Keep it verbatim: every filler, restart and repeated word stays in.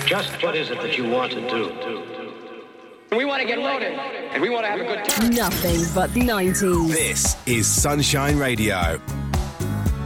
Just what is it that you want to do? We want to get loaded, and we want to have a good time. Nothing but nineties. This is Sunshine Radio.